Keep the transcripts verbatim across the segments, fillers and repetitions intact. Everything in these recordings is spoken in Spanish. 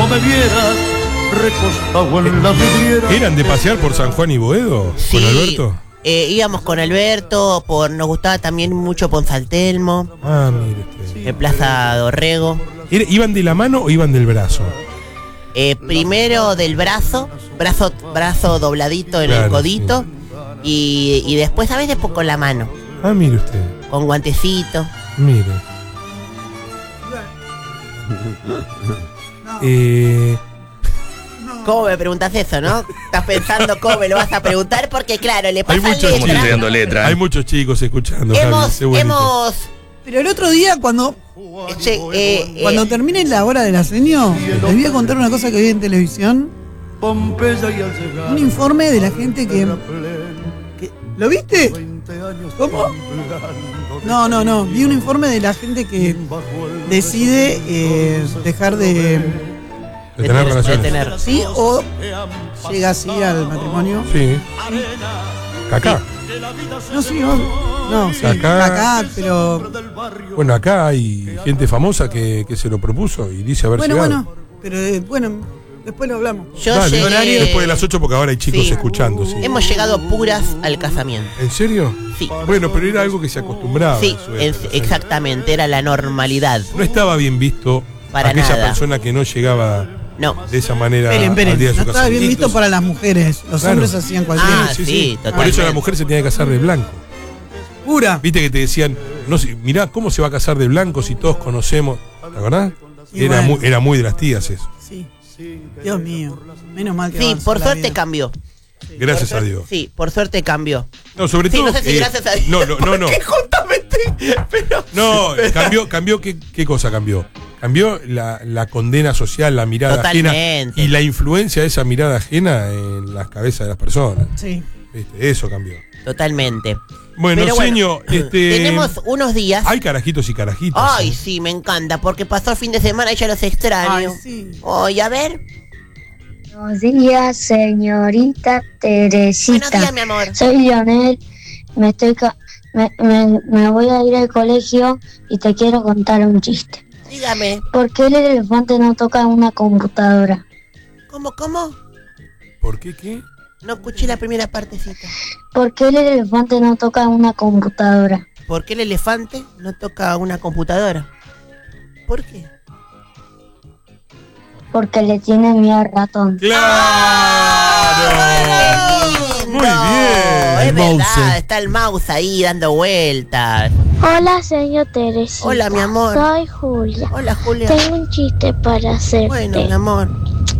me vieras recostado en la vidriera. ¿Eran de pasear por San Juan y Boedo? Sí, ¿Con Alberto? Eh, íbamos con Alberto, por, nos gustaba también mucho Ponzaltelmo, Ah, mire usted. en Plaza Dorrego. ¿Era- ¿Iban de la mano o iban del brazo? Eh, primero del brazo, brazo, brazo dobladito en Claro, el codito, y, y después a veces por- con la mano, Ah, mire usted. con guantecito. Mire. Eh, ¿Cómo me preguntas eso, no? Estás pensando cómo me lo vas a preguntar, porque claro, le hay pasa muchos letra. chicos, estudiando letra, ¿eh? hay muchos chicos escuchando. Javi, Hemos, sé bonito. hemos, Pero el otro día, cuando, che, eh, eh, cuando termine la hora de la seño, les voy a contar una cosa que vi en televisión. Pompeya y al llegar Un informe de la gente que... que- ¿Lo viste? ¿Cómo? No, no, no. Vi un informe de la gente que decide eh, dejar de... De tener de relaciones. tener. ¿Sí? O llega así al matrimonio. Sí. Cacá. No, sí, no. No, sí. Acá- Acá, pero... Bueno, acá hay gente famosa que, que se lo propuso y dice haber Bueno, llegado. bueno. Pero eh, bueno, después lo hablamos. yo Dale, llegué- horario después de las ocho porque ahora hay chicos Sí. escuchando. Sí. Hemos llegado puras al casamiento. ¿En serio? Sí. Bueno, pero era algo que se acostumbraba. Sí, en su es- época. exactamente, era la normalidad. No estaba bien visto Para aquella nada. persona que no llegaba No. de esa manera Esperen, al día esperen. de No su estaba bien casamiento. visto para las mujeres. Los Claro. hombres hacían cualquier... Ah, sí, Por totalmente. eso la mujer se tenía que casar de blanco. Pura. Viste que te decían, no sé, mirá cómo se va a casar de blanco si todos conocemos. ¿Te acordás? Y Era, bueno. muy, era muy de las tías eso. Sí. Dios mío. Menos mal que Sí, avanzó por la suerte vida. cambió. Gracias Por a suerte- Dios. Sí, por suerte cambió. No, sobre Sí, todo. no sé si eh, gracias a Dios. No, no, no, no. porque justamente, pero... No, cambió, cambió qué, qué cosa cambió. Cambió la, la condena social, la mirada Totalmente. ajena y la influencia de esa mirada ajena en las cabezas de las personas. Sí. ¿Viste? Eso cambió. Totalmente. Bueno, Pero señor, este, tenemos unos días. hay carajitos y carajitas. Ay, ¿eh? sí, me encanta, porque pasó el fin de semana y ya los extraño. Ay, sí. Ay, a ver. Buenos días, señorita Teresita. Buenos días, mi amor. Soy Lionel. Me estoy ca- me, me, me voy a ir al colegio y te quiero contar un chiste. Dígame. ¿Por qué el elefante no toca una computadora? ¿Cómo, cómo? ¿Por qué qué? No escuché la primera partecita. ¿Por qué el elefante no toca una computadora? ¿Por qué el elefante no toca una computadora? ¿Por qué? Porque le tiene miedo al ratón. ¡Claro! Muy bien. Es verdad, está el mouse ahí dando vueltas. Hola, señor Teresita. Hola, mi amor. Soy Julia. Hola, Julia. Tengo un chiste para hacerte. Bueno, mi amor.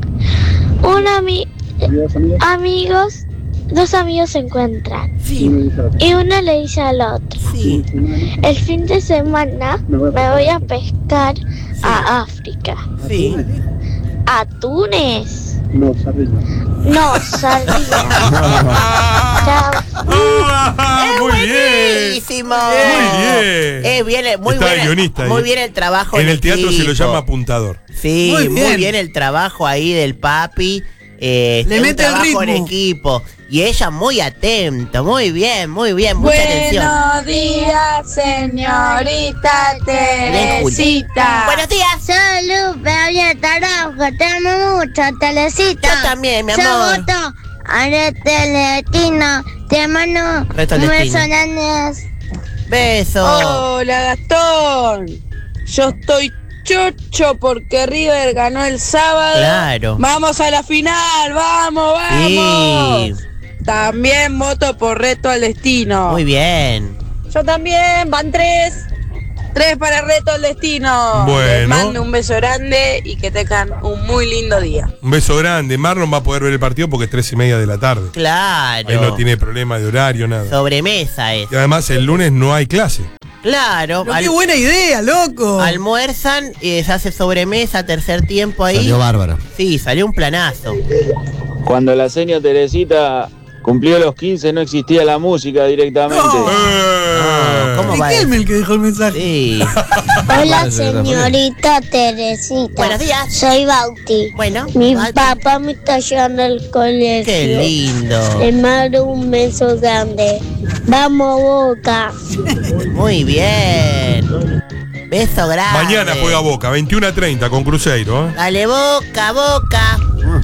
Un ami- amigos, dos amigos se encuentran Sí, y uno le dice al otro: sí. el fin de semana me voy a pescar a África, Sí. a Túnez. No, sardina. No, sardina. Chao. Ah, muy bien. Buenísimo. Muy bien. Es bien, muy Está bien. el guionista ahí. Muy bien el trabajo. En en el teatro se lo equipo. llama apuntador. Sí, Muy muy bien. bien. el trabajo ahí del papi. Eh, Le un mete el trabajo en ritmo. equipo. Y ella muy atenta, muy bien, muy bien, mucha atención. Buenos días, señorita Teresita. Buenos días. Salud, Pablo Tarojo, te amo mucho, Teresita. Yo también, mi amor. Saludo a Teletino, te mando Reto al un destino. beso grande. Beso. Hola, Gastón. Yo estoy chocho porque River ganó el sábado. Claro. Vamos a la final, vamos, vamos. Sí. También voto por Reto al Destino. Muy bien. Yo también, van tres. Tres para Reto al Destino. Bueno. Les mando un beso grande y que tengan un muy lindo día. Un beso grande. Marlon va a poder ver el partido porque es tres y media de la tarde. Claro. Ahí no tiene problema de horario, nada. Sobremesa es. Y además el lunes no hay clase. Claro. Pero al- qué buena idea, loco. almuerzan y se hace sobremesa, tercer tiempo ahí. Salió bárbaro. Sí, salió un planazo. Cuando la señora Teresita cumplió los quince no existía la música directamente. No. Eh. ¿Cómo va Riquelme eso? el que dejó el mensaje. Sí. Hola, señorita Teresita. Buenos días. Soy Bauti. Bueno. Mi Bauti. papá me está llevando al colegio. Qué lindo. Le mando un beso grande. Vamos, Boca. Muy bien. Beso grande. Mañana juega Boca, veintiuno a treinta con Cruzeiro. ¿eh? Dale, Boca, Boca.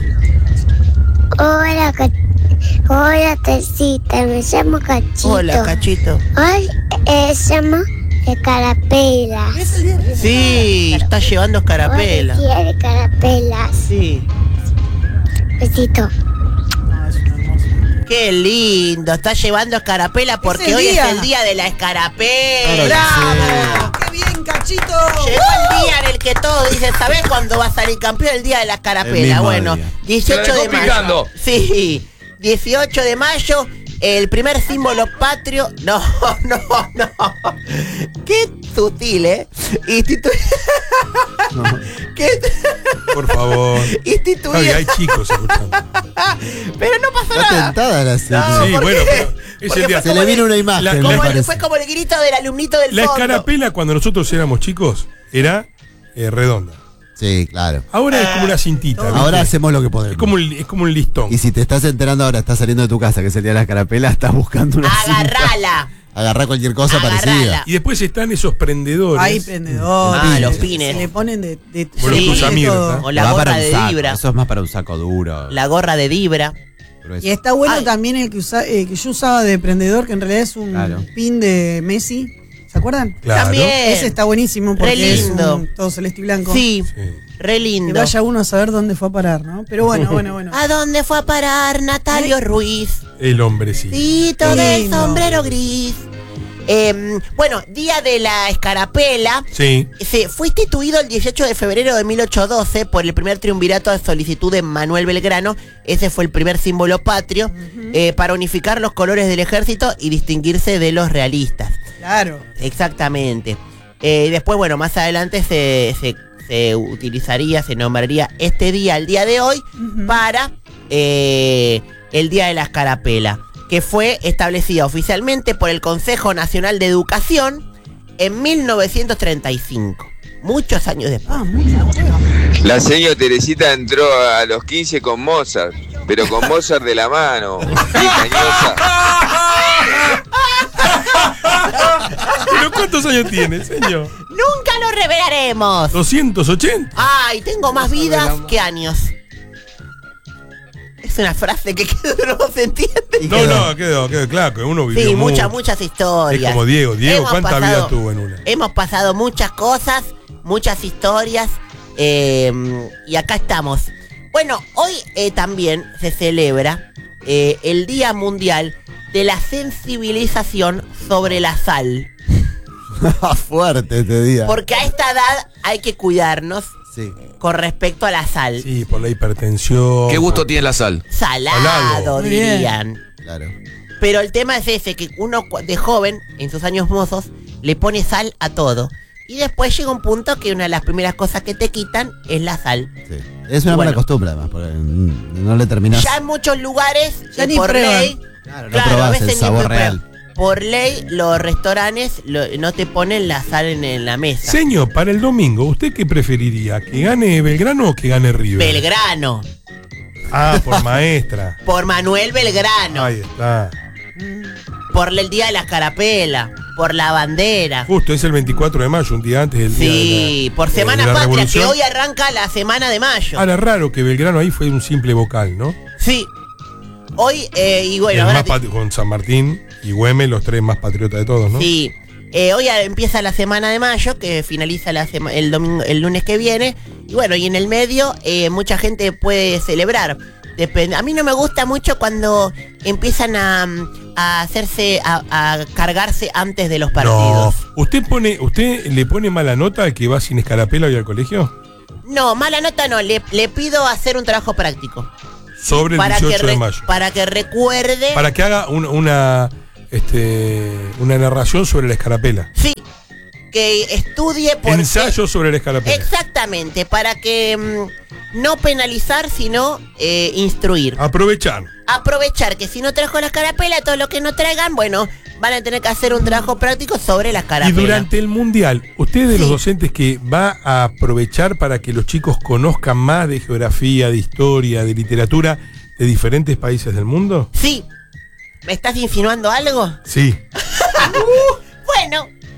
Hola, Ca- Hola, Tecita, me llamo Cachito. Hola, Cachito. Hoy eh, llamo Escarapela. Sí, está llevando escarapela. Hoy quiere carapelas. Sí. Besito. Qué lindo, está llevando escarapela porque el hoy día. es el día de la escarapela. ¡Bravo! ¡Qué bien, Cachito! Llegó el día en el que todos dicen, ¿sabés cuándo va a salir campeón? El día de la El escarapela. mismo Bueno, día. dieciocho Se la de dejó mayo. picando. Sí, dieciocho de mayo, el primer símbolo patrio. No, no, no. Qué sutil, ¿eh? Institu... ¿Qué? Por favor. Instituido. Ay, hay chicos escuchando. Pero no pasó Está nada. tentada la señora. No, Sí, ¿por bueno, qué? pero es Porque el día. fue Se le viene una imagen, La- me Como el- parece. fue como el grito del alumnito del La fondo. escarapela cuando nosotros éramos chicos era eh, redonda. Sí, claro. Ahora es como una cintita. ¿viste? Ahora hacemos lo que es podemos. como, un, es como un listón. Y si te estás enterando ahora, estás saliendo de tu casa, que es el día de la escarapela, estás buscando una cinta. Agarrala. Agarrá cualquier cosa Agarrala. parecida. Y después están esos prendedores. Hay prendedores. Ah, los pines. Se le ponen de, de, Bueno, de Sí. cruzamientos, todo. ¿eh? O la Va gorra para un de saco, Dibra. Eso es más para un saco duro. La gorra de Dibra. grueso. Y está bueno Ay. también el que, usa, eh, que yo usaba de prendedor, que en realidad es un Claro. pin de Messi. ¿Se acuerdan? Claro. También. Ese está buenísimo porque Re es lindo. un todo celeste y blanco. Sí, Sí. re Que lindo. vaya uno a saber dónde fue a parar, ¿no? Pero bueno, bueno, bueno. ¿A dónde fue a parar Natalio Ruiz? El hombre sí. Cito Qué del lindo. sombrero gris. Em, bueno, día de la escarapela. Sí. Se fue instituido el dieciocho de febrero de mil ochocientos doce por el primer triunvirato de solicitud de Manuel Belgrano. Ese fue el primer símbolo patrio eh, para unificar los colores del ejército y distinguirse de los realistas. Claro. Exactamente. Eh, después, bueno, más adelante se, se, se utilizaría, se nombraría este día, el día de hoy, Ujú. para eh, el Día de la Escarapela, que fue establecida oficialmente por el Consejo Nacional de Educación en mil novecientos treinta y cinco. Muchos años después. Ah, mucho. La señora Teresita entró a los quince con Mozart, pero con Mozart de la mano. Engañosa. ¿Pero cuántos años tiene, señor? Nunca lo revelaremos. doscientos ochenta. Ay, tengo más vidas que años. Es una frase que no se entiende. No, no, quedó, quedó claro que uno vivió Sí, mucho. muchas, muchas historias. Es como Diego. Diego, Hemos ¿cuántas pasado- vidas tuvo en una? Hemos pasado muchas cosas, muchas historias, eh, y acá estamos. Bueno, hoy eh, también se celebra eh, el Día Mundial de la Sensibilización sobre la Sal. Fuerte este día. Porque a esta edad hay que cuidarnos Sí. con respecto a la sal. Sí, por la hipertensión. ¿Qué gusto tiene la sal? Salado, Salado. Muy bien. dirían. Claro. Pero el tema es ese, que uno cu- de joven, en sus años mozos, le pone sal a todo. Y después llega un punto que una de las primeras cosas que te quitan es la sal. Sí. Es una Bueno. mala costumbre, además, porque mm, no le terminás. Ya en muchos lugares, Ya eh, ni por prueban. ley, Claro, no claro, a probás veces el ni sabor te prueban. real. Por ley, los restaurantes lo- no te ponen la sal en, en la mesa. Señor, para el domingo, ¿usted qué preferiría? ¿Que gane Belgrano o que gane River? Belgrano. Ah, por maestra. Por Manuel Belgrano. Ahí está. Por el Día de la Escarapela. Por la bandera. Justo, es el veinticuatro de mayo, un día antes del día Sí, de la, por de Semana la Patria, que Revolución. hoy arranca la Semana de Mayo. Ahora, raro que Belgrano ahí fue un simple vocal, ¿no? Sí. Hoy, eh, y bueno, el ahora más te- patri- con San Martín y Güemes, los tres más patriotas de todos, ¿no? sí. Eh, hoy a- empieza la Semana de Mayo, que finaliza la sema- el domingo, el lunes que viene. Y bueno, y en el medio eh, mucha gente puede celebrar. Depende. A mí no me gusta mucho cuando empiezan a, a hacerse, a, a cargarse antes de los No. partidos. ¿Usted pone, usted le pone mala nota al que va sin escarapela hoy al colegio? No, mala nota no. Le, le pido hacer un trabajo práctico. Sobre el Para que, dieciocho de re- mayo. para que recuerde. Para que haga un- una, este, una narración sobre la escarapela. Sí. Que estudie por Ensayo sobre la escarapela. Exactamente, para que mm, no penalizar, sino eh, instruir. Aprovechar. Aprovechar que si no trajo la escarapela, todo lo que no traigan, bueno, van a tener que hacer un trabajo práctico sobre la Y escarapela. durante el mundial, ¿usted es de los Sí. docentes que va a aprovechar para que los chicos conozcan más de geografía, de historia, de literatura de diferentes países del mundo? Sí. ¿Me estás insinuando algo? Sí. Bueno,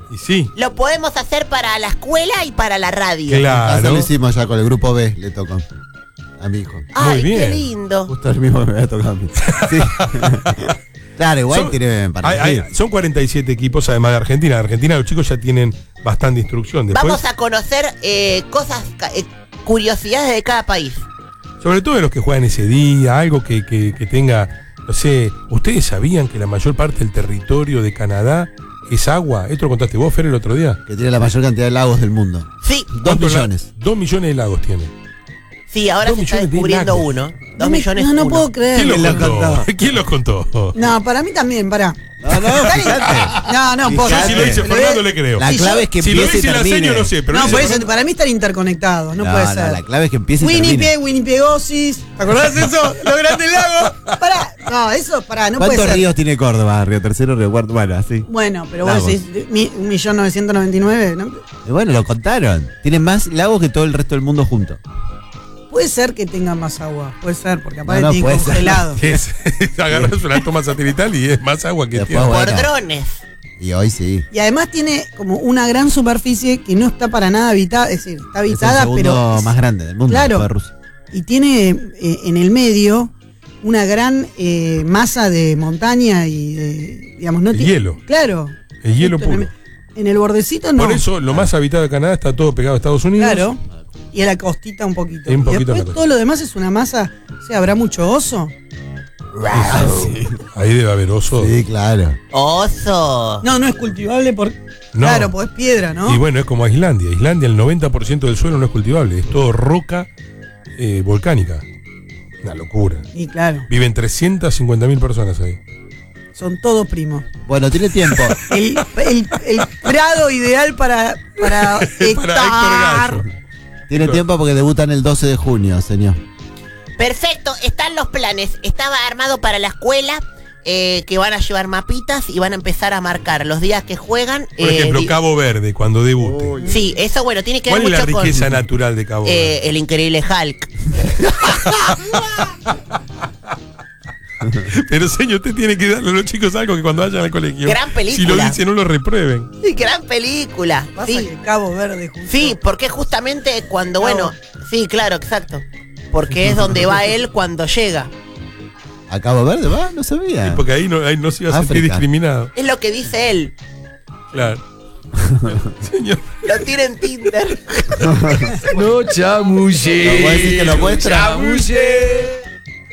Y sí. Lo podemos hacer para la escuela y para la radio. Claro. Eso lo hicimos ya con el grupo B, le tocó a mi hijo. Ay, Muy qué bien. lindo. Justo el mismo que me había tocado a mí. Sí. Claro, igual Son, tiene para hay- elegir. hay- son cuarenta y siete equipos además de Argentina. En Argentina los chicos ya tienen bastante instrucción. Después, Vamos a conocer eh, cosas, ca- eh, curiosidades de cada país. sobre todo de los que juegan ese día, algo que, que, que tenga, no sé, ¿ustedes sabían que la mayor parte del territorio de Canadá es agua? Esto lo contaste vos, Fer, el otro día. Que tiene la mayor cantidad de lagos del mundo. Sí, Dos ¿Cuántos la- millones. Dos millones de lagos tiene. sí, ahora Dos se está millones de descubriendo lagos. uno. Dos No me- millones no, no uno. puedo creer. ¿Quién los ¿Quién lo contó? contó? ¿Quién los contó? No, para mí también, pará. No, no, fíjate. No, no, Fíjate. puedo. Yo si lo dice Lo Fernando de- le creo. La Si clave yo- es que si lo empiece y dice la termine. seño no sé, pero No, dice por eso, Fernando- para mí están interconectados, no, No, puede no, ser. la clave es que empiece y termine. Winnipeg, Winnipegosis. ¿Te acordás de eso? Los grandes lagos. Pará. No, eso, pará, no puede ¿Cuántos ser. ríos tiene Córdoba? Río Tercero, Río Cuarto, bueno, así. Bueno, pero vos Lagos. decís mi- un millón novecientos noventa y nueve, ¿no? Y bueno, lo contaron. Tienen más lagos que todo el resto del mundo junto. Puede ser que tenga más agua, puede ser, porque aparte No, no, tiene puede ser. congelado. Es, agarras una toma satelital y es más agua que Después, tierra. bueno. Por drones. Y hoy sí. Y además tiene como una gran superficie que no está para nada habitada, es decir, está Es el habitada, segundo pero es- más grande del mundo. Claro. después de Rusia. y tiene eh, en el medio una gran eh, masa de montaña y de, digamos, no El tiene- hielo. Claro. El hielo Justo en puro. En el bordecito no. Por eso lo más habitado de Canadá está todo pegado a Estados Unidos. Claro. Y a la costita un poquito. Y un Y poquito a la después costa. todo lo demás es una masa. O sea, ¿habrá mucho oso? Sí, ahí debe haber oso. Sí, claro. Oso. No, no es cultivable por. No. Claro, pues es piedra, ¿no? Y bueno, es como Islandia. Islandia, el noventa por ciento del suelo no es cultivable. Es todo roca eh, volcánica. Una locura. Y claro, Viven trescientas cincuenta mil personas ahí. son todos primos. Bueno, tiene tiempo. El, el, el prado ideal para, para Para Héctor estar. Gallo. Tiene tiempo porque debutan el doce de junio, señor. Perfecto, están los planes. Estaba armado para la escuela, eh, que van a llevar mapitas y van a empezar a marcar los días que juegan. Por eh, ejemplo, di- Cabo Verde, cuando debute. Sí, eso bueno, tiene que ¿Cuál ver es la mucho riqueza con natural de Cabo eh, Verde? el increíble Hulk. Pero señor, usted tiene que darle a los chicos algo que cuando vayan al colegio. Gran película. Si lo dicen, no lo reprueben. Sí, gran película. Pasa Sí, que Cabo Verde justo. sí, porque justamente cuando, Cabo. bueno, sí, claro, exacto. Porque es donde va él cuando llega. ¿A Cabo Verde va? No sabía. Sí, porque ahí no, ahí no se iba a sentir África. discriminado. Es lo que dice él. Claro. Señor. Lo tira en Tinder. No chamulle. ¿No puede decir que lo muestra? Chamulle.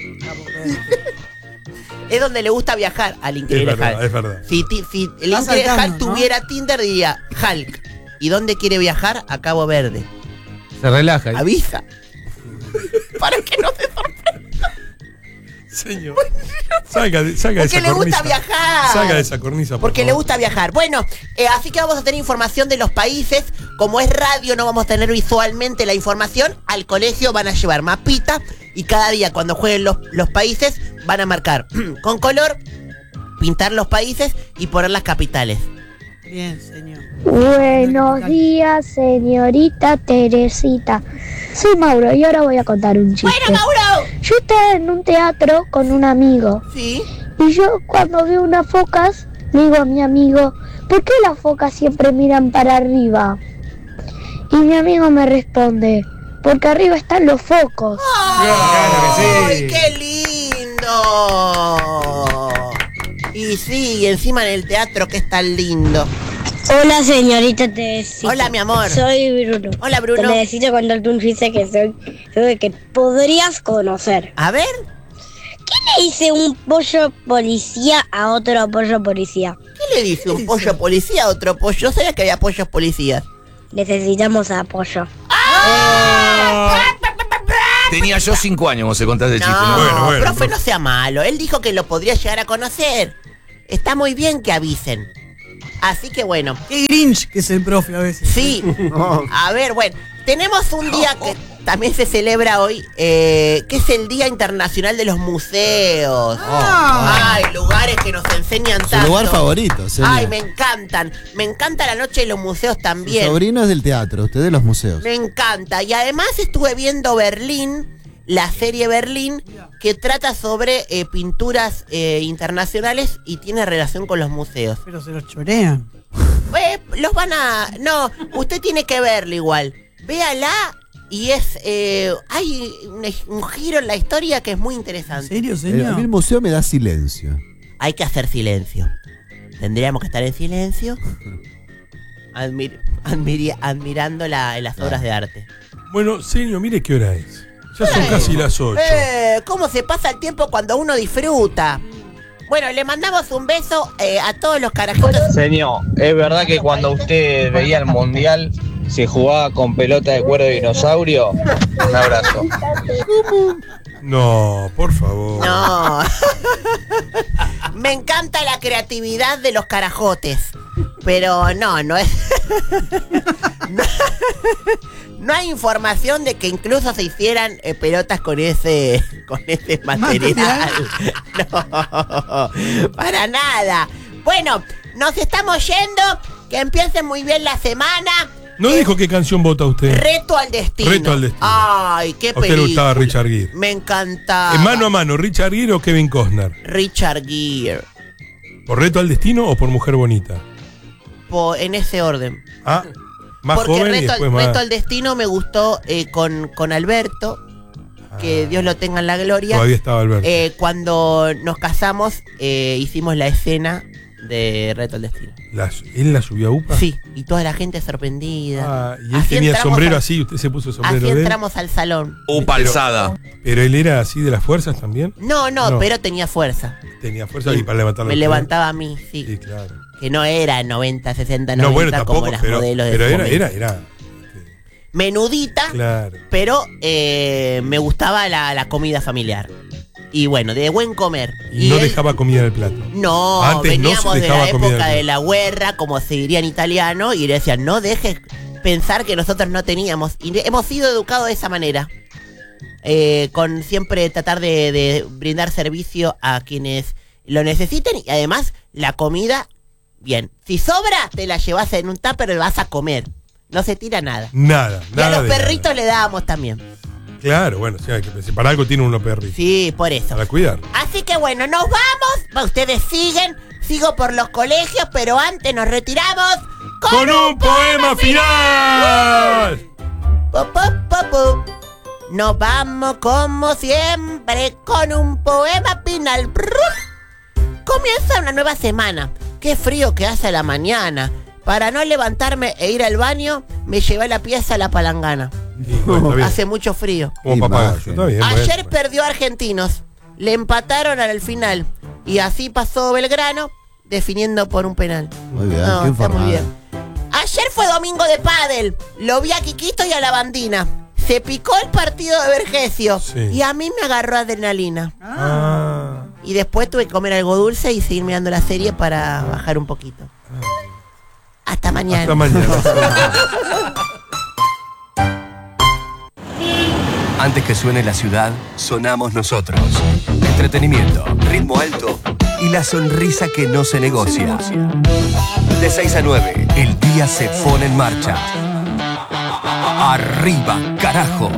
Es donde le gusta viajar al increíble Es verdad, Hulk. es verdad. Si, ti- si el Va increíble saltando, Hulk ¿no? tuviera Tinder, diría Hulk. ¿Y dónde quiere viajar? A Cabo Verde. Se relaja. Avisa. Para que no se sorprenda. Señor. Salga de, salga de Porque esa le gusta cornisa. viajar. Salga de esa cornisa, por Porque le favor. gusta viajar. Bueno, eh, así que vamos a tener información de los países. Como es radio, no vamos a tener visualmente la información. Al colegio van a llevar mapita. Y cada día, cuando jueguen los, los países, van a marcar con color, pintar los países y poner las capitales. Bien, señor. Buenos días, señorita Teresita. Soy Mauro y ahora voy a contar un chiste. ¡Bueno, Mauro! Yo estaba en un teatro con un amigo Sí. y yo cuando veo unas focas le digo a mi amigo, ¿por qué las focas siempre miran para arriba? Y mi amigo me responde, porque arriba están los focos. ¡Ay, qué lindo! Y sí, y encima en el teatro que es tan lindo. Hola, señorita Teresita. Hola, mi amor. Soy Bruno. Hola, Bruno. Te necesito contarte un chiste que soy, soy que podrías conocer. A ver, ¿Qué le dice un pollo policía a otro pollo policía? ¿qué le dice un pollo policía a otro pollo? Yo sabía que había pollos policías. Necesitamos apoyo. Tenía yo cinco años cuando se contaste el No, chiste. ¿no? Bueno, bueno, profe, profe. no sea malo. Él dijo que lo podría llegar a conocer. Está muy bien que avisen. Así que bueno, Qué Grinch que es el profe a veces. sí. A ver, bueno, tenemos un día que también se celebra hoy, eh, que es el Día Internacional de los Museos. Ah. Ay, lugares que nos enseñan Su tanto. lugar favorito, señor. Ay, me encantan. Me encanta la noche de los museos Su también. sobrino es del teatro, usted de los museos. Me encanta. Y además estuve viendo Berlín la serie Berlín, que trata sobre eh, pinturas eh, internacionales y tiene relación con los museos. Pero se los chorean. Eh, los van a... No, usted tiene que verlo igual. Véala y es... Eh, hay un, un giro en la historia que es muy interesante. ¿En serio, Eh, señor? a mí el museo me da silencio. Hay que hacer silencio. Tendríamos que estar en silencio. Admir, admiri- admirando la, las obras de arte. Bueno, señor, mire qué hora es. Ya son Eh, casi las ocho. Eh, ¿Cómo se pasa el tiempo cuando uno disfruta? Bueno, le mandamos un beso eh, a todos los carajitos. Señor, ¿es verdad que cuando usted veía el mundial se jugaba con pelota de cuero de dinosaurio? Un abrazo. No, por favor. No. Me encanta la creatividad de los carajotes. Pero no, no es. No, no hay información de que incluso se hicieran eh, pelotas con ese con ese material. No, para nada. Bueno, nos estamos yendo. Que empiece muy bien la semana. ¿No dijo qué canción vota usted? Reto al destino. Reto al destino. Ay, qué ¿A usted le película. gustaba Richard Gere? Me encantaba. ¿En mano a mano, Richard Gere o Kevin Costner? Richard Gere. ¿Por Reto al Destino o por Mujer Bonita? Po- en ese orden. Ah, más Porque joven y Reto, después al- más... Reto al Destino me gustó eh, con, con Alberto. Que Dios lo tenga en la gloria. Todavía estaba Alberto. Eh, cuando nos casamos, eh, hicimos la escena de Reto al Destino. La- ¿Él la subió a UPA? Sí, y toda la gente sorprendida. Ah, y él Así tenía entramos sombrero al- así, usted se puso sombrero Así de él. entramos al salón. UPA alzada. Pero él era así de las fuerzas también. No, no, No. pero tenía fuerza. Tenía fuerza y para levantar Me levantaba a mí, sí. Sí, claro. Que no era noventa, sesenta, No, noventa bueno, tampoco, como las pero, modelos de pero su era, momento. era, era, Menudita, claro. pero eh, me gustaba la, la comida familiar. Y bueno, de buen comer. Y no él- dejaba comida en el plato. No, Antes no se veníamos de dejaba la comida en el época plato. de la guerra, como se diría en italiano, y le decían, no dejes pensar que nosotros no teníamos. Y hemos sido educados de esa manera. Eh, con siempre tratar de, de brindar servicio a quienes lo necesiten. Y además, la comida, bien. Si sobra, te la llevas en un tupper y vas a comer. No se tira nada. Nada, Y a nada. los de perritos le dábamos también. nada. Claro, bueno, sí, hay que pensar. Para algo tiene uno perrito. Sí, por eso. Para cuidar. Así que bueno, nos vamos. Va, ustedes siguen. Sigo por los colegios, pero antes nos retiramos ¡Con un poema final! Pu, pu, pu, pu. Nos vamos como siempre con un poema final. Brrr. Comienza una nueva semana. Qué frío que hace a la mañana. Para no levantarme e ir al baño, me llevé a la pieza a la palangana. Sí, bueno, está bien. Hace mucho frío. Como papagayo. Está bien, Ayer bueno. perdió Argentinos. Le empataron al final. Y así pasó Belgrano, definiendo por un penal. Muy bien, No, qué está muy informada. bien. Ayer fue domingo de pádel. Lo vi a Quiquito y a la Bandina. Se picó el partido de Vergesio. Sí. Y a mí me agarró adrenalina. Ah, Y después tuve que comer algo dulce y seguir mirando la serie para bajar un poquito. Hasta mañana. hasta mañana. Antes que suene la ciudad, sonamos nosotros. Entretenimiento, ritmo alto y la sonrisa que no se negocia. De seis a nueve, el día se pone en marcha. Arriba, carajo.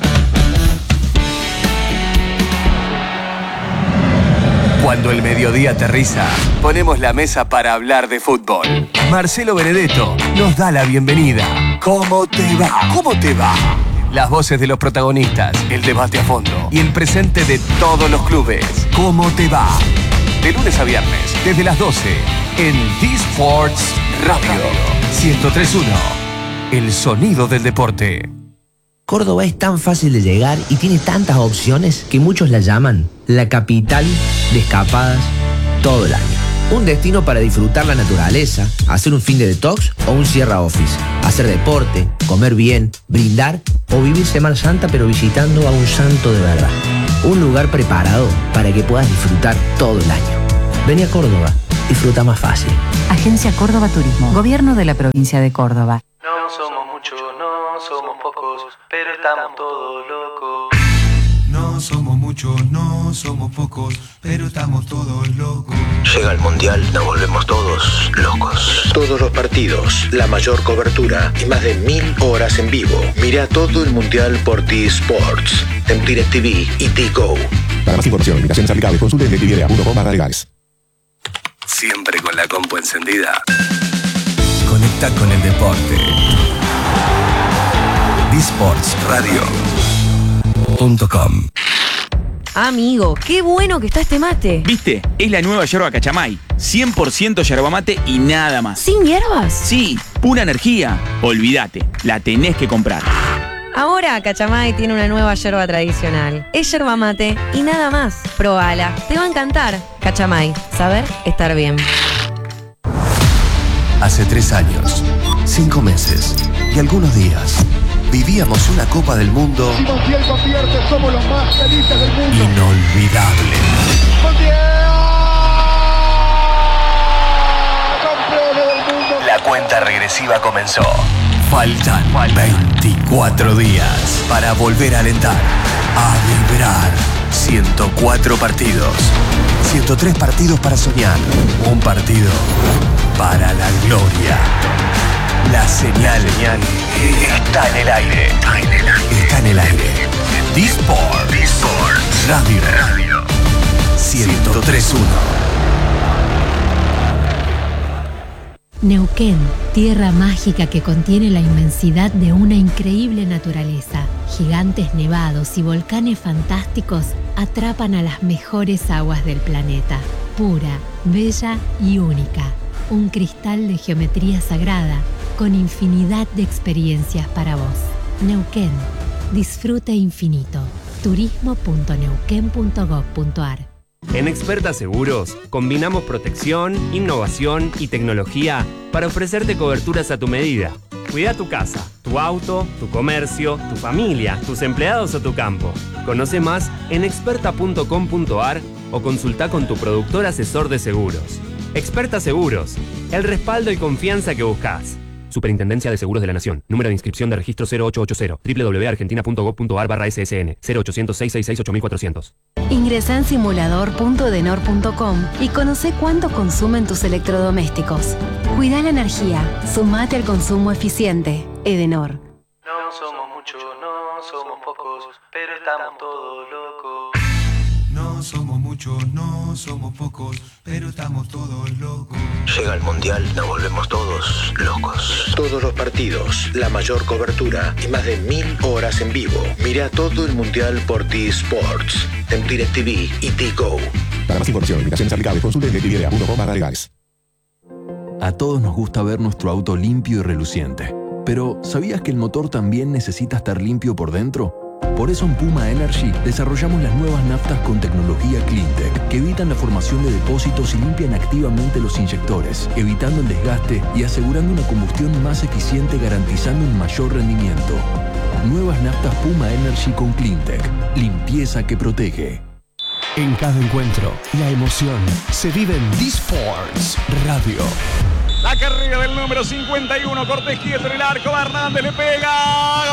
Cuando el mediodía aterriza, ponemos la mesa para hablar de fútbol. Marcelo Benedetto nos da la bienvenida. ¿Cómo te va? ¿Cómo te va? Las voces de los protagonistas, el debate a fondo y el presente de todos los clubes. ¿Cómo te va? De lunes a viernes, desde las doce, en D-Sports Radio ciento tres punto uno. El sonido del deporte. Córdoba es tan fácil de llegar y tiene tantas opciones que muchos la llaman la capital de escapadas todo el año. Un destino para disfrutar la naturaleza, hacer un fin de detox o un Sierra Office, hacer deporte, comer bien, brindar o vivir Semana Santa pero visitando a un santo de verdad. Un lugar preparado para que puedas disfrutar todo el año. Vení a Córdoba, disfruta más fácil. Agencia Córdoba Turismo, Gobierno de la Provincia de Córdoba. No somos muchos, no somos pocos, pero estamos todos locos. No somos muchos, no somos pocos, pero estamos todos locos. Llega el Mundial, nos volvemos todos locos. Todos los partidos, la mayor cobertura y más de mil horas en vivo. Mira todo el Mundial por T-Sports, en DirecTV y T-Go. Para más información, invitaciones aplicables, consulte en directv punto com barra legales. Siempre con la compu encendida. Conecta con el deporte. D-Sports Radio punto com. Amigo, qué bueno que está este mate. ¿Viste? Es la nueva yerba Cachamay. cien por ciento yerba mate y nada más. ¿Sin hierbas? Sí, pura energía. Olvídate, la tenés que comprar. Ahora Cachamay tiene una nueva yerba tradicional. Es yerba mate y nada más. Probala, te va a encantar. Cachamay, saber estar bien. Hace tres años, cinco meses y algunos días, vivíamos una Copa del Mundo Montiel convierte, somos los más felices del mundo. inolvidable. Campeones del mundo. La cuenta regresiva comenzó. Faltan veinticuatro días para volver a alentar, a vibrar. ciento cuatro partidos, ciento tres partidos para soñar, un partido para la gloria. La señal está en el aire. Está en el aire. D-Sports Radio ciento tres punto uno. Neuquén, tierra mágica que contiene la inmensidad de una increíble naturaleza. Gigantes nevados y volcanes fantásticos atrapan a las mejores aguas del planeta. Pura, bella y única. Un cristal de geometría sagrada con infinidad de experiencias para vos. Neuquén, disfrute infinito. turismo punto neuquén punto gob punto ar. En Experta Seguros, combinamos protección, innovación y tecnología para ofrecerte coberturas a tu medida. Cuida tu casa, tu auto, tu comercio, tu familia, tus empleados o tu campo. Conoce más en experta punto com punto ar o consulta con tu productor asesor de seguros. Experta Seguros, el respaldo y confianza que buscas. Superintendencia de Seguros de la Nación. Número de inscripción de registro cero ocho ocho cero. doble u doble u doble u punto argentina punto gob punto ar barra S S N. cero ochocientos, seiscientos sesenta y seis, ocho mil cuatrocientos. Ingresá en simulador punto edenor punto com y conoce cuánto consumen tus electrodomésticos. Cuida la energía. Sumate al consumo eficiente. Edenor. No somos muchos, no somos pocos, pero estamos todos locos. No somos muchos, no somos pocos, pero estamos todos locos. Llega el Mundial, nos volvemos todos locos. Todos los partidos, la mayor cobertura y más de mil horas en vivo. Mira todo el Mundial por T-Sports, en DirecTV y T-Go. Para más información, invitaciones aplicables, consulte en directv punto com barra legales. A todos nos gusta ver nuestro auto limpio y reluciente. Pero, ¿sabías que el motor también necesita estar limpio por dentro? Por eso en Puma Energy desarrollamos las nuevas naftas con tecnología CleanTech que evitan la formación de depósitos y limpian activamente los inyectores, evitando el desgaste y asegurando una combustión más eficiente, garantizando un mayor rendimiento. Nuevas naftas Puma Energy con CleanTech. Limpieza que protege. En cada encuentro, la emoción se vive en D-Sports Radio. La carrera del número cincuenta y uno, Cortés quieto en el arco, Hernández le pega.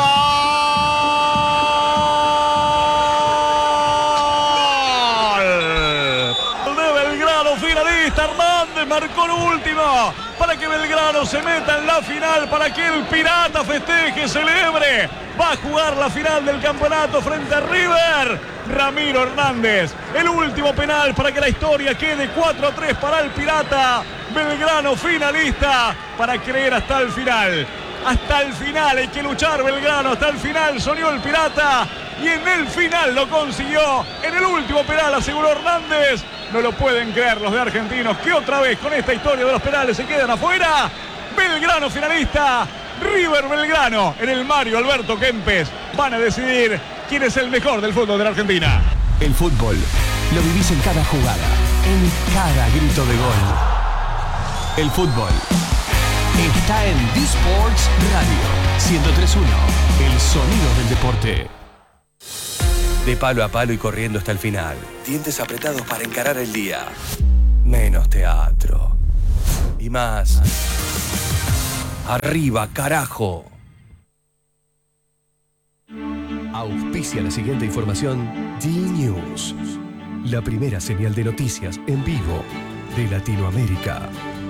¡Gol! De Belgrano, finalista, Hernández marcó el último para que Belgrano se meta en la final, para que el Pirata festeje, celebre. Va a jugar la final del campeonato frente a River. Ramiro Hernández, el último penal para que la historia quede cuatro a tres para el Pirata. Belgrano finalista para creer hasta el final. Hasta el final hay que luchar Belgrano, hasta el final soñó el Pirata y en el final lo consiguió. En el último penal aseguró Hernández. No lo pueden creer los de Argentinos que otra vez con esta historia de los penales se quedan afuera. Belgrano finalista, River Belgrano en el Mario Alberto Kempes. Van a decidir quién es el mejor del fútbol de la Argentina. El fútbol lo vivís en cada jugada, en cada grito de gol. El fútbol está en D-Sports Radio ciento tres punto uno, el sonido del deporte. De palo a palo y corriendo hasta el final. Dientes apretados para encarar el día. Menos teatro. Y más. Arriba, carajo. Auspicio. Auspicia la siguiente información D-News, la primera señal de noticias en vivo de Latinoamérica.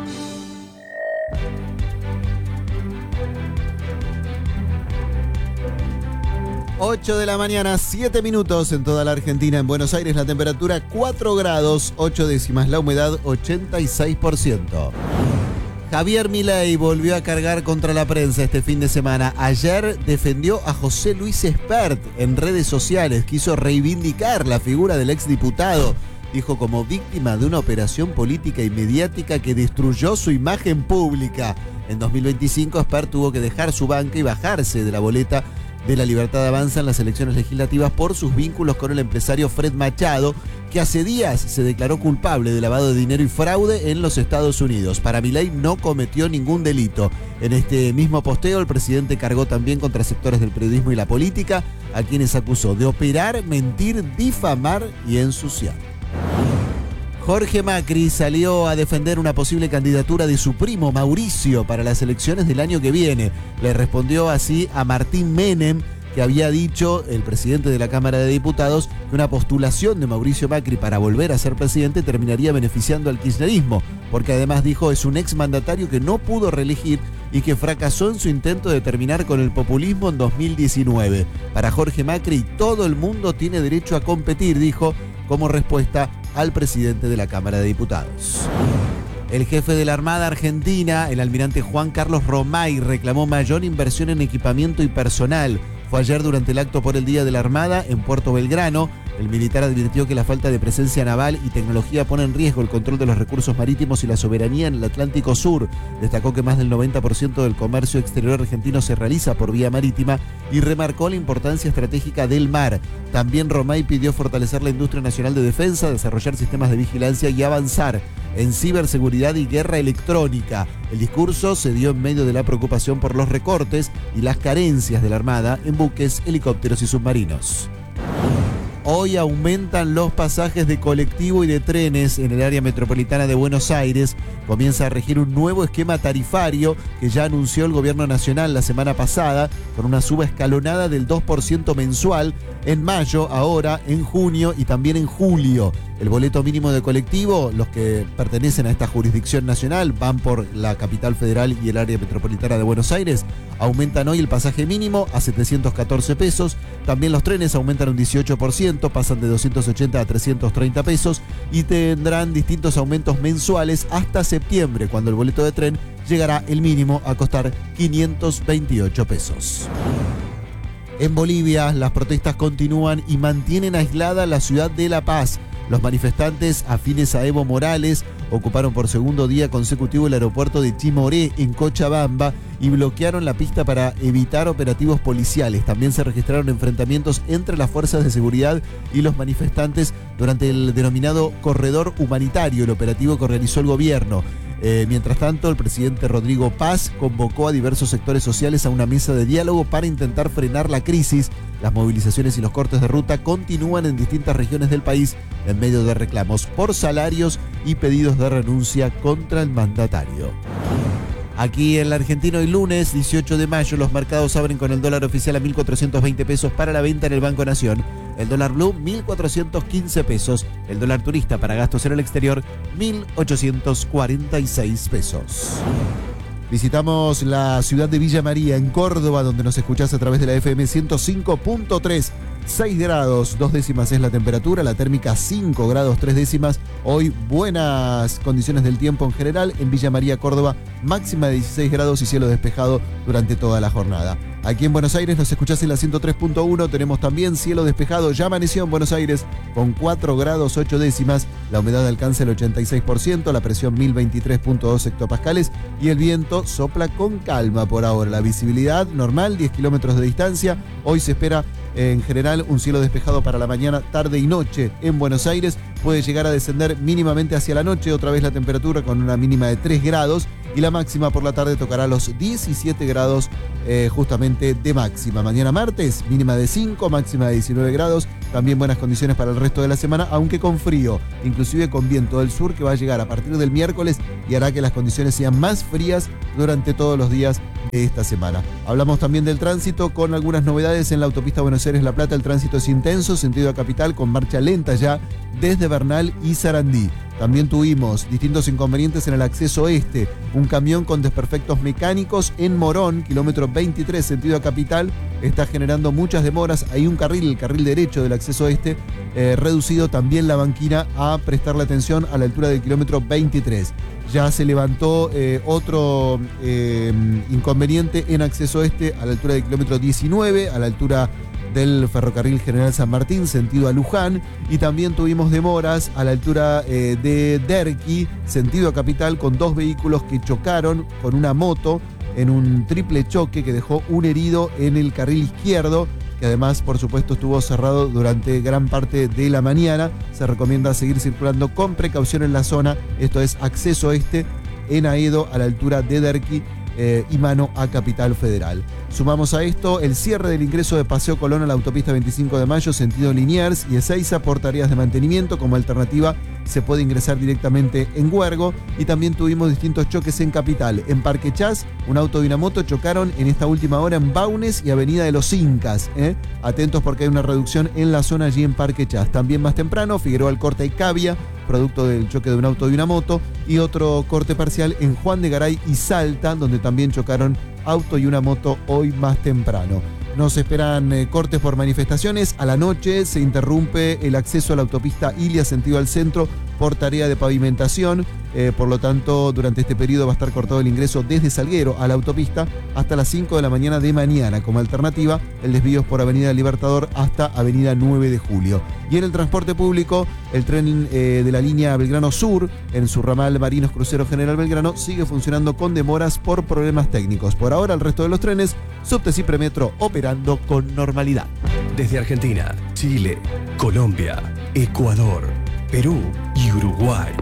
ocho de la mañana, siete minutos en toda la Argentina. En Buenos Aires la temperatura cuatro grados, ocho décimas, la humedad ochenta y seis por ciento. Javier Milei volvió a cargar contra la prensa este fin de semana. Ayer defendió a José Luis Espert en redes sociales. Quiso reivindicar la figura del exdiputado. Dijo como víctima de una operación política y mediática que destruyó su imagen pública. En dos mil veinticinco, Espert tuvo que dejar su banca y bajarse de la boleta de La Libertad Avanza en las elecciones legislativas por sus vínculos con el empresario Fred Machado, que hace días se declaró culpable de lavado de dinero y fraude en los Estados Unidos. Para Milei no cometió ningún delito. En este mismo posteo, el presidente cargó también contra sectores del periodismo y la política, a quienes acusó de operar, mentir, difamar y ensuciar. Jorge Macri salió a defender una posible candidatura de su primo Mauricio para las elecciones del año que viene. Le respondió así a Martín Menem, que había dicho, el presidente de la Cámara de Diputados, que una postulación de Mauricio Macri para volver a ser presidente terminaría beneficiando al kirchnerismo, porque además dijo es un exmandatario que no pudo reelegir y que fracasó en su intento de terminar con el populismo en dos mil diecinueve. Para Jorge Macri, todo el mundo tiene derecho a competir, dijo, como respuesta al presidente de la Cámara de Diputados. El jefe de la Armada Argentina, el almirante Juan Carlos Romay, reclamó mayor inversión en equipamiento y personal. Fue ayer durante el acto por el Día de la Armada en Puerto Belgrano. El militar advirtió que la falta de presencia naval y tecnología pone en riesgo el control de los recursos marítimos y la soberanía en el Atlántico Sur. Destacó que más del noventa por ciento del comercio exterior argentino se realiza por vía marítima y remarcó la importancia estratégica del mar. También Romay pidió fortalecer la industria nacional de defensa, desarrollar sistemas de vigilancia y avanzar en ciberseguridad y guerra electrónica. El discurso se dio en medio de la preocupación por los recortes y las carencias de la Armada en buques, helicópteros y submarinos. Hoy aumentan los pasajes de colectivo y de trenes en el área metropolitana de Buenos Aires. Comienza a regir un nuevo esquema tarifario que ya anunció el gobierno nacional la semana pasada, con una suba escalonada del dos por ciento mensual en mayo, ahora en junio y también en julio. El boleto mínimo de colectivo, los que pertenecen a esta jurisdicción nacional, van por la capital federal y el área metropolitana de Buenos Aires, aumentan hoy el pasaje mínimo a setecientos catorce pesos. También los trenes aumentan un dieciocho por ciento, pasan de doscientos ochenta a trescientos treinta pesos y tendrán distintos aumentos mensuales hasta septiembre, cuando el boleto de tren llegará el mínimo a costar quinientos veintiocho pesos. En Bolivia, las protestas continúan y mantienen aislada la ciudad de La Paz. Los manifestantes afines a Evo Morales ocuparon por segundo día consecutivo el aeropuerto de Chimoré en Cochabamba y bloquearon la pista para evitar operativos policiales. También se registraron enfrentamientos entre las fuerzas de seguridad y los manifestantes durante el denominado corredor humanitario, el operativo que realizó el gobierno. Eh, mientras tanto, el presidente Rodrigo Paz convocó a diversos sectores sociales a una mesa de diálogo para intentar frenar la crisis. Las movilizaciones y los cortes de ruta continúan en distintas regiones del país en medio de reclamos por salarios y pedidos de renuncia contra el mandatario. Aquí en la Argentina hoy lunes dieciocho de mayo los mercados abren con el dólar oficial a mil cuatrocientos veinte pesos para la venta en el Banco Nación. El dólar blue mil cuatrocientos quince pesos. El dólar turista para gastos en el exterior mil ochocientos cuarenta y seis pesos. Visitamos la ciudad de Villa María, en Córdoba, donde nos escuchás a través de la F M ciento cinco punto tres. seis grados, dos décimas es la temperatura, la térmica cinco grados, tres décimas. Hoy buenas condiciones del tiempo en general. En Villa María, Córdoba, máxima de dieciséis grados y cielo despejado durante toda la jornada. Aquí en Buenos Aires nos escuchás en la ciento tres punto uno, tenemos también cielo despejado, ya amaneció en Buenos Aires con cuatro grados, ocho décimas, la humedad alcanza el ochenta y seis por ciento, la presión mil veintitrés punto dos hectopascales y el viento sopla con calma por ahora. La visibilidad normal, diez kilómetros de distancia. Hoy se espera en general un cielo despejado para la mañana, tarde y noche en Buenos Aires. Puede llegar a descender mínimamente hacia la noche, otra vez la temperatura con una mínima de tres grados y la máxima por la tarde tocará los diecisiete grados eh, justamente de máxima. Mañana martes, mínima de cinco, máxima de diecinueve grados. También buenas condiciones para el resto de la semana, aunque con frío, inclusive con viento del sur que va a llegar a partir del miércoles y hará que las condiciones sean más frías durante todos los días de esta semana. Hablamos también del tránsito con algunas novedades en la autopista Buenos Aires-La Plata. El tránsito es intenso, sentido a capital, con marcha lenta ya desde Bernal y Sarandí. También tuvimos distintos inconvenientes en el acceso este. Un camión con desperfectos mecánicos en Morón, kilómetro veintitrés, sentido a capital, está generando muchas demoras. Hay un carril, el carril derecho del acceso este, eh, reducido. También la banquina a prestarle atención a la altura del kilómetro veintitrés. Ya se levantó eh, otro eh, inconveniente en acceso este a la altura del kilómetro diecinueve, a la altura del ferrocarril General San Martín, sentido a Luján, y también tuvimos demoras a la altura eh, de Derqui, sentido a capital, con dos vehículos que chocaron con una moto en un triple choque que dejó un herido en el carril izquierdo, que además, por supuesto, estuvo cerrado durante gran parte de la mañana. Se recomienda seguir circulando con precaución en la zona. Esto es acceso este en Aedo, a la altura de Derqui, Eh, y mano a Capital Federal. Sumamos a esto el cierre del ingreso de Paseo Colón a la autopista veinticinco de mayo, sentido Liniers y Ezeiza por tareas de mantenimiento. Como alternativa se puede ingresar directamente en Huergo, y también tuvimos distintos choques en Capital. En Parque Chas, un auto y una moto chocaron en esta última hora en Baunes y Avenida de los Incas. ¿eh? Atentos porque hay una reducción en la zona allí en Parque Chas. También más temprano, Figueroa Alcorta y Cavia, producto del choque de un auto y una moto, y otro corte parcial en Juan de Garay y Salta, donde también chocaron auto y una moto hoy más temprano. Nos esperan eh, cortes por manifestaciones. A la noche se interrumpe el acceso a la autopista Ilia, sentido al centro, por tarea de pavimentación. Eh, por lo tanto, durante este periodo va a estar cortado el ingreso desde Salguero a la autopista hasta las cinco de la mañana de mañana. Como alternativa, el desvío es por Avenida Libertador hasta Avenida nueve de julio. Y en el transporte público, el tren eh, de la línea Belgrano Sur, en su ramal Marinos Crucero General Belgrano, sigue funcionando con demoras por problemas técnicos. Por ahora, el resto de los trenes, Subtes y Premetro, operando con normalidad. Desde Argentina, Chile, Colombia, Ecuador, Perú y Uruguay.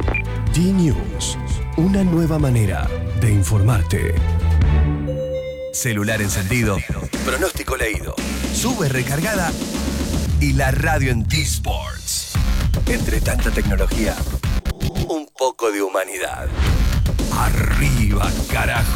D-News, una nueva manera de informarte. Celular encendido, pronóstico leído, sube recargada y la radio en T-Sports. Entre tanta tecnología, un poco de humanidad. Arriba, carajo.